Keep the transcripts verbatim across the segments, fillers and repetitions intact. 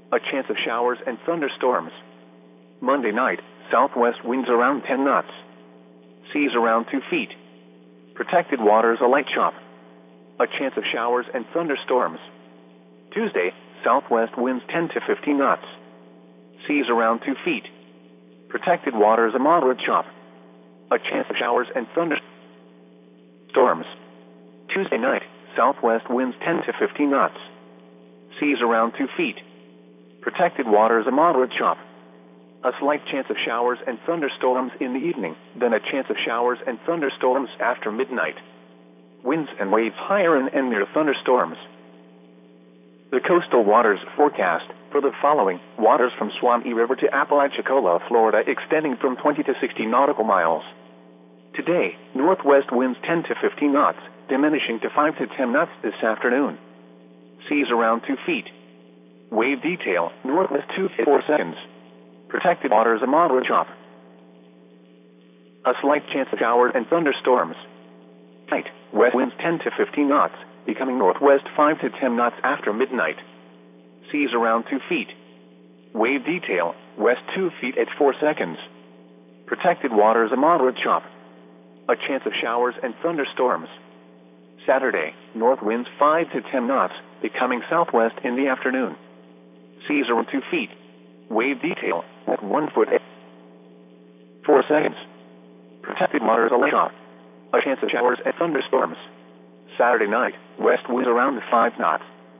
A chance of showers and thunderstorms. Monday night, southwest winds around ten knots. Seas around two feet. Protected waters a light chop. A chance of showers and thunderstorms. Tuesday, southwest winds ten to fifteen knots. Seas around two feet. Protected waters a moderate chop. A chance of showers and thunderstorms. Tuesday night, southwest winds ten to fifteen knots. Seas around two feet. Protected waters a moderate chop. A slight chance of showers and thunderstorms in the evening, then a chance of showers and thunderstorms after midnight. Winds and waves higher and, and near thunderstorms. The coastal waters forecast for the following: waters from Suwannee River to Apalachicola, Florida, extending from twenty to sixty nautical miles. Today, northwest winds ten to fifteen knots, diminishing to five to ten knots this afternoon. Seas around two feet. Wave detail, northwest two to four seconds. Protected waters a moderate chop. A slight chance of showers and thunderstorms. Night, west winds ten to fifteen knots, becoming northwest five to ten knots after midnight. Seas around two feet. Wave detail, west two feet at four seconds. Protected waters a moderate chop. A chance of showers and thunderstorms. Saturday, north winds five to ten knots, becoming southwest in the afternoon. Seas around two feet. Wave detail, at one foot at four seconds. Protected waters a light chop. A chance of showers and thunderstorms. Saturday night, west winds around five knots.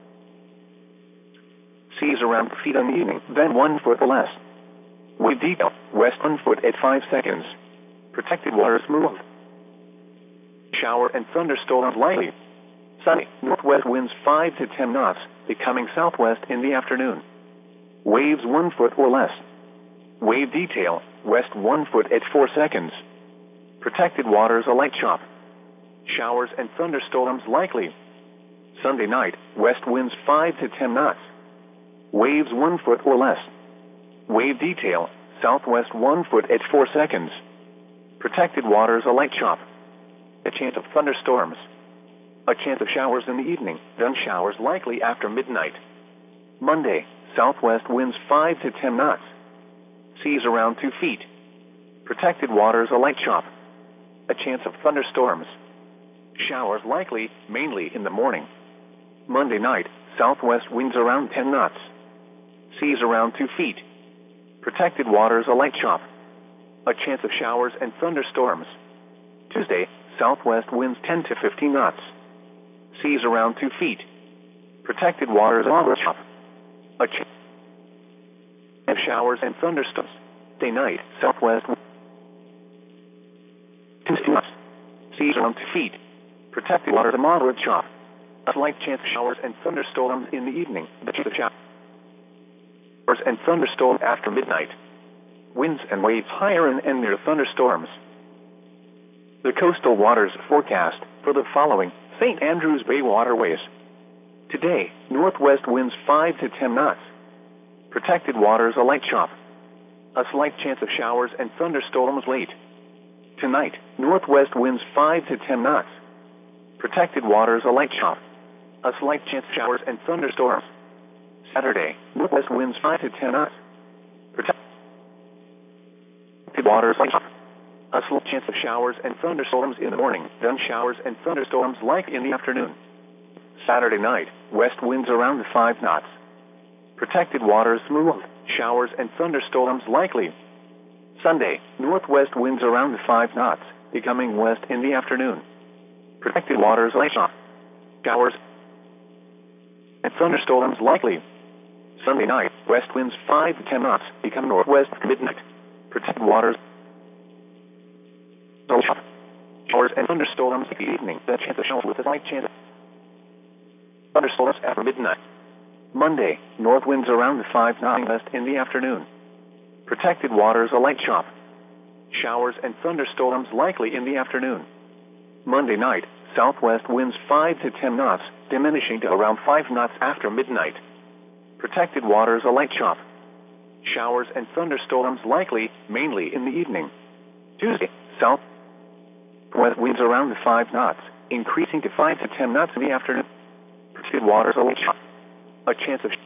Seas around feet in the evening, then one foot or less. Wave detail, west one foot at five seconds. Protected waters smooth. Shower and thunderstorms likely. Sunny, northwest winds five to ten knots, becoming southwest in the afternoon. Waves one foot or less. Wave detail, west one foot at four seconds. Protected waters a light chop. Showers and thunderstorms likely. Sunday night, west winds five to ten knots. Waves one foot or less. Wave detail, southwest one foot at four seconds. Protected waters a light chop. A chance of thunderstorms. A chance of showers in the evening, then showers likely after midnight. Monday, southwest winds five to ten knots. Seas around two feet. Protected waters a light chop. A chance of thunderstorms. Showers likely, mainly in the morning. Monday night, southwest winds around ten knots. Seas around two feet. Protected waters a light chop. A chance of showers and thunderstorms. Tuesday, southwest winds ten to fifteen knots. Seas around two feet. Protected waters a moderate chop. A chance of showers and thunderstorms. Day night, southwest Tuesday knots. Seas around two feet. Protected waters a moderate chop. A slight chance of showers and thunderstorms in the evening. The chance of showers and thunderstorms after midnight. Winds and waves higher and, and near thunderstorms. The coastal waters forecast for the following: Saint Andrews Bay waterways. Today, northwest winds five to ten knots. Protected waters a light chop. A slight chance of showers and thunderstorms late. Tonight, northwest winds five to ten knots. Protected waters a light chop. A slight chance of showers and thunderstorms. Saturday, northwest winds five to ten knots. Protected waters a light chop. A slight chance of showers and thunderstorms in the morning, then showers and thunderstorms light in the afternoon. Saturday night, west winds around five knots. Protected waters smooth, showers and thunderstorms likely. Sunday, northwest winds around five knots, becoming west in the afternoon. Protected waters light chop. Showers and thunderstorms likely. Sunday night, west winds five to ten knots, become northwest at midnight. Protected waters showers and thunderstorms in the evening. The chance of showers with a slight chance of thunderstorms after midnight. Monday, north winds around five knots west in the afternoon. Protected waters a light chop. Showers and thunderstorms likely in the afternoon. Monday night, southwest winds five to ten knots, diminishing to around five knots after midnight. Protected waters a light chop. Showers and thunderstorms likely, mainly in the evening. Tuesday, south west winds around five knots, increasing to five to ten knots in the afternoon. Protected waters a light chop. A chance of